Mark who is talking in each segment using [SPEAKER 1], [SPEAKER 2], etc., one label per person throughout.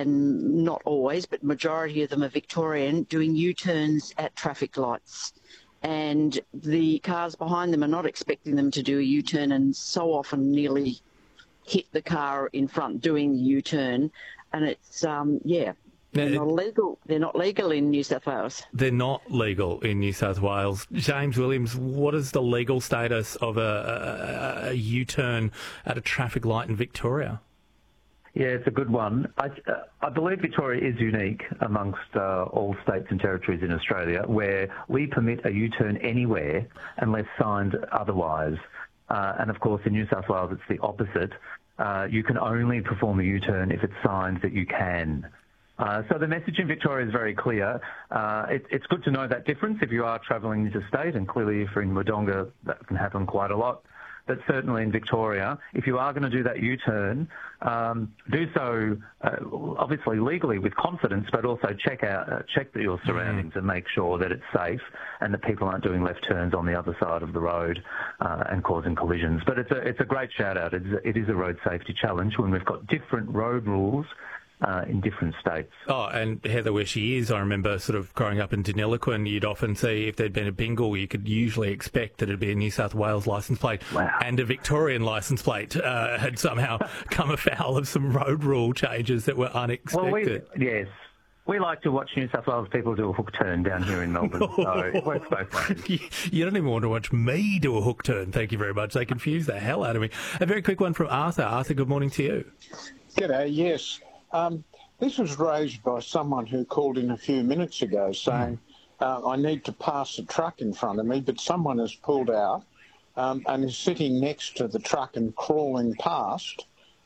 [SPEAKER 1] and not always, but majority of them are Victorian, doing U-turns at traffic lights. And the cars behind them are not expecting them to do a U-turn, and so often nearly hit the car in front doing the U-turn. And it's, they're not legal in New South Wales.
[SPEAKER 2] They're not legal in New South Wales. James Williams, what is the legal status of a U-turn at a traffic light in Victoria?
[SPEAKER 3] Yeah, it's a good one. I believe Victoria is unique amongst all states and territories in Australia, where we permit a U-turn anywhere unless signed otherwise. And of course, in New South Wales, it's the opposite. You can only perform a U-turn if it's signed that you can. So the message in Victoria is very clear. It's good to know that difference if you are travelling interstate, and clearly if you're in Wodonga, that can happen quite a lot. But certainly in Victoria, if you are going to do that U-turn, do so obviously legally with confidence, but also check your surroundings and make sure that it's safe and that people aren't doing left turns on the other side of the road and causing collisions. But it's a great shout out. It is a road safety challenge when we've got different road rules in different states.
[SPEAKER 2] Oh, and Heather, where she is, I remember sort of growing up in Deniliquin, you'd often see if there'd been a bingle, you could usually expect that it'd be a New South Wales licence plate.
[SPEAKER 3] Wow.
[SPEAKER 2] And a Victorian licence plate had somehow come afoul of some road rule changes that were unexpected.
[SPEAKER 3] Well, we like to watch New South Wales people do a hook turn down here in Melbourne, so it works both ways.
[SPEAKER 2] You don't even want to watch me do a hook turn, thank you very much. They confuse the hell out of me. A very quick one from Arthur. Arthur, good morning to you.
[SPEAKER 4] G'day, yes. This was raised by someone who called in a few minutes ago saying, I need to pass a truck in front of me, but someone has pulled out and is sitting next to the truck and crawling past.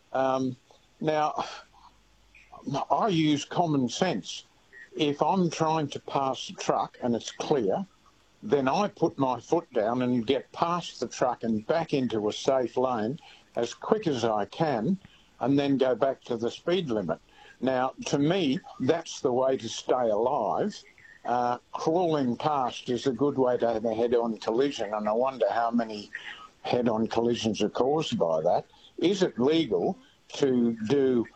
[SPEAKER 4] Now, I use common sense. If I'm trying to pass the truck and it's clear, then I put my foot down and get past the truck and back into a safe lane as quick as I can, and then go back to the speed limit. Now, to me, that's the way to stay alive. Crawling past is a good way to have a head-on collision, and I wonder how many head-on collisions are caused by that. Is it legal to do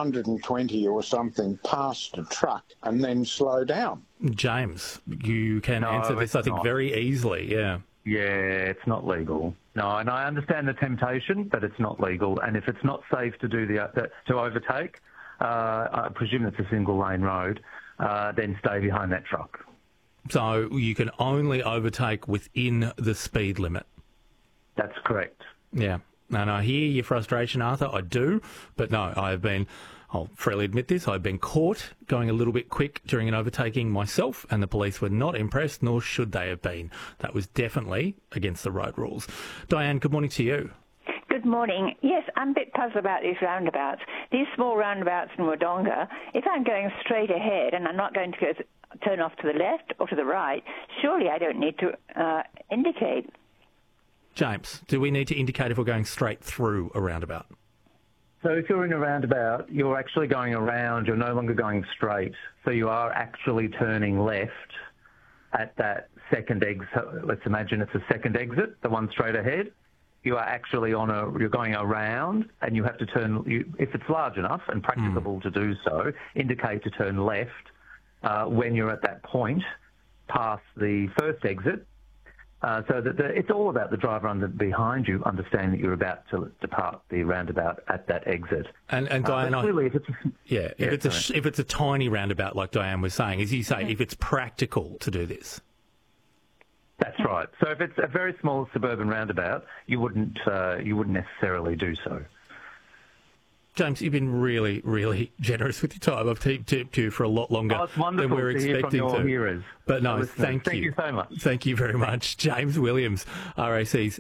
[SPEAKER 4] 120 or something past a truck and then slow down?
[SPEAKER 2] James, you can answer this, I think, very easily, yeah.
[SPEAKER 3] Yeah, it's not legal. No, and I understand the temptation, but it's not legal. And if it's not safe to do to overtake, I presume it's a single lane road, then stay behind that truck.
[SPEAKER 2] So you can only overtake within the speed limit?
[SPEAKER 3] That's correct.
[SPEAKER 2] Yeah. And I hear your frustration, Arthur. I do. But no, I'll freely admit this, I've been caught going a little bit quick during an overtaking myself, and the police were not impressed, nor should they have been. That was definitely against the road rules. Diane, good morning to you.
[SPEAKER 5] Good morning. Yes, I'm a bit puzzled about these roundabouts. These small roundabouts in Wodonga, if I'm going straight ahead and I'm not going to turn off to the left or to the right, surely I don't need to indicate.
[SPEAKER 2] James, do we need to indicate if we're going straight through a roundabout?
[SPEAKER 3] So if you're in a roundabout, you're actually going around, you're no longer going straight. So you are actually turning left at that second exit. Let's imagine it's a second exit, the one straight ahead. You are actually you're going around, and you have to turn, if it's large enough and practicable to do so, indicate to turn left when you're at that point past the first exit. So that it's all about the driver behind you understanding that you're about to depart the roundabout at that exit.
[SPEAKER 2] And Diane,
[SPEAKER 3] clearly,
[SPEAKER 2] if it's a tiny roundabout, like Diane was saying, as you say, if it's practical to do this.
[SPEAKER 3] That's right. So if it's a very small suburban roundabout, you wouldn't necessarily do so.
[SPEAKER 2] James, you've been really, really generous with your time. I've tipped you for a lot longer than we're expecting to.
[SPEAKER 3] Hearers.
[SPEAKER 2] But no, thank you.
[SPEAKER 3] Thank you so much.
[SPEAKER 2] Thank you very much. James Williams, RACV's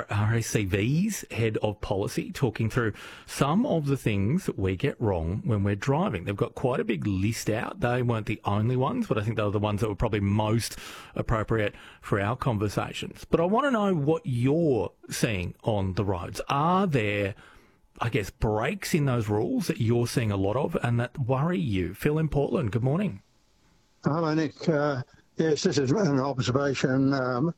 [SPEAKER 2] Head of Policy, talking through some of the things that we get wrong when we're driving. They've got quite a big list out. They weren't the only ones, but I think they were the ones that were probably most appropriate for our conversations. But I want to know what you're seeing on the roads. Are there, I guess, breaks in those rules that you're seeing a lot of and that worry you? Phil in Portland, good morning.
[SPEAKER 6] Hello, Nick. Yes, this is an observation.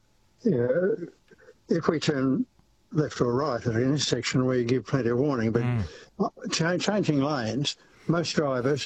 [SPEAKER 6] If we turn left or right at an intersection, we give plenty of warning, but changing lanes, most drivers